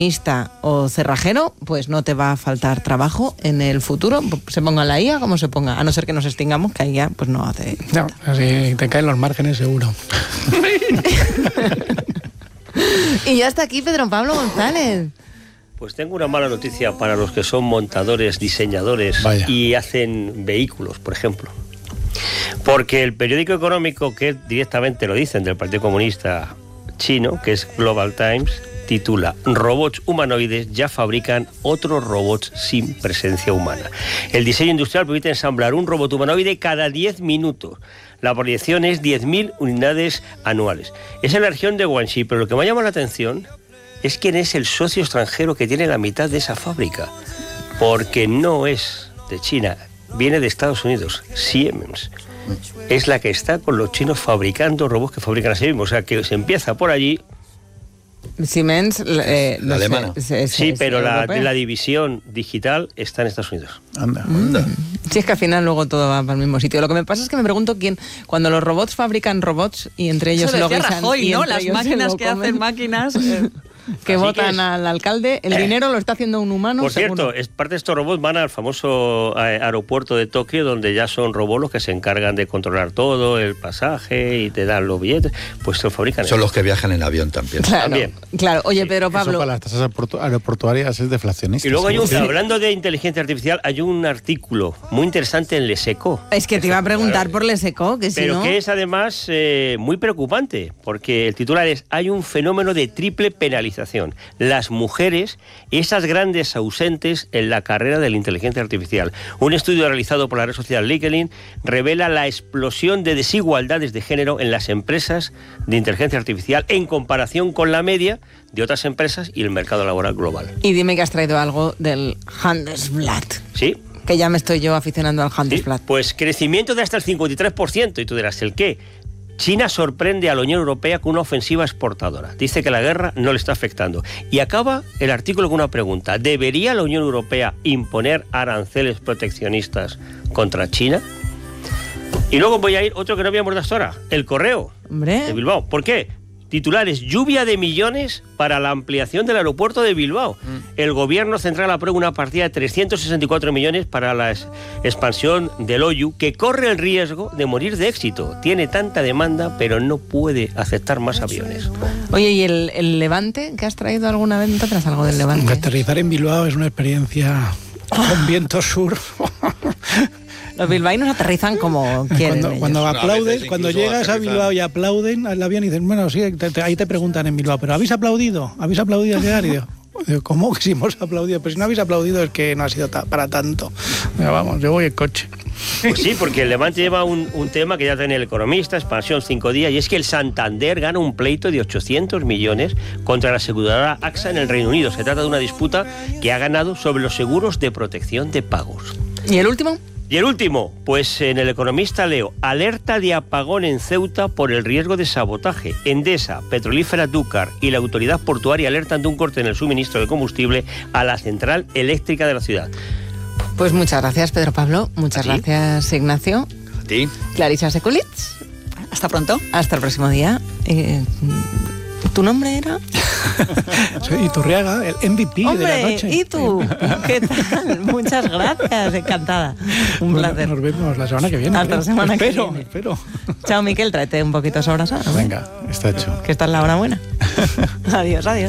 o cerrajero, pues no te va a faltar trabajo en el futuro, se ponga la IA como se ponga, a no ser que nos extingamos, que ahí ya pues no hace falta. No, así te caen los márgenes seguro. Y ya está aquí Pedro Pablo González. Pues tengo una mala noticia para los que son montadores, diseñadores. Vaya. Y hacen vehículos, por ejemplo. Porque el periódico económico, que directamente lo dicen del Partido Comunista Chino, que es Global Times, titula: robots humanoides ya fabrican otros robots sin presencia humana. El diseño industrial permite ensamblar un robot humanoide cada 10 minutos. La proyección es 10.000 unidades anuales. Es en la región de Guangxi, pero lo que me llama la atención es quién es el socio extranjero que tiene la mitad de esa fábrica. Porque no es de China, viene de Estados Unidos, Siemens. Es la que está con los chinos fabricando robots que fabrican a sí mismos. O sea, que se empieza por allí. Siemens, la alemana. Sí, pero la división digital está en Estados Unidos. Anda. Sí, es que al final luego todo va para el mismo sitio. Lo que me pasa es que me pregunto quién, cuando los robots fabrican robots y entre ellos lo guisan, Rajoy, y ¿no? entre Las ellos máquinas lo que comen, hacen máquinas. que votan al alcalde, el dinero lo está haciendo un humano. Por seguro. cierto, parte de estos robots van al famoso aeropuerto de Tokio, donde ya son robots los que se encargan de controlar todo, el pasaje y te dan los billetes. Pues se lo fabrican. Son los que viajan en avión también. Claro. Oye, Pedro Pablo. Eso para las tasas aeroportuarias es deflacionista. Y luego hablando de inteligencia artificial, hay un artículo muy interesante en Les Echos. Es que te iba a preguntar por Les Echos, que si pero no... que es además muy preocupante, porque el titular es: hay un fenómeno de triple penalización. Las mujeres, esas grandes ausentes en la carrera de la inteligencia artificial. Un estudio realizado por la red social LinkedIn revela la explosión de desigualdades de género en las empresas de inteligencia artificial en comparación con la media de otras empresas y el mercado laboral global. Y dime que has traído algo del Handelsblatt. Sí. Que ya me estoy yo aficionando al Handelsblatt. Sí, pues crecimiento de hasta el 53%. Y tú dirás, ¿el qué? China sorprende a la Unión Europea con una ofensiva exportadora. Dice que la guerra no le está afectando. Y acaba el artículo con una pregunta: ¿debería la Unión Europea imponer aranceles proteccionistas contra China? Y luego voy a ir otro que no habíamos dado hasta ahora: El Correo de Bilbao. ¿Por qué? Titulares: lluvia de millones para la ampliación del aeropuerto de Bilbao. El gobierno central aprueba una partida de 364 millones para la expansión del Oyu, que corre el riesgo de morir de éxito. Tiene tanta demanda, pero no puede aceptar más aviones. Oye, ¿y el Levante? ¿Qué has traído alguna vez? ¿No te traes algo del Levante? Aterrizar en Bilbao es una experiencia con viento sur. Los bilbaínos aterrizan como quieren. Cuando aplaudes, cuando llegas a Bilbao y aplauden al avión y dicen, bueno, sí, ahí te preguntan en Bilbao, ¿pero habéis aplaudido? ¿Habéis aplaudido al llegar? Y digo, ¿cómo que si hemos aplaudido? Pero si no habéis aplaudido es que no ha sido para tanto. Mira, vamos, yo voy en coche. Pues sí, porque el Levante lleva un tema que ya tiene El Economista, expansión 5 días, y es que el Santander gana un pleito de 800 millones contra la aseguradora AXA en el Reino Unido. Se trata de una disputa que ha ganado sobre los seguros de protección de pagos. ¿Y el último? Y el último, pues en El Economista leo: alerta de apagón en Ceuta por el riesgo de sabotaje. Endesa, Petrolífera Dúcar y la autoridad portuaria alertan de un corte en el suministro de combustible a la central eléctrica de la ciudad. Pues muchas gracias, Pedro Pablo. Muchas gracias, Ignacio. A ti. Clarisa Sekulitz. Hasta pronto. Hasta el próximo día. ¿Tu nombre era? Soy Iturriaga, el MVP de la noche. ¿Y tú? ¿Qué tal? Muchas gracias, encantada. Un placer. Nos vemos la semana que viene. Hasta la semana que viene. Espero. Chao, Miquel, tráete un poquito sobrasada. Venga, está hecho. Que esta es la hora buena. Adiós.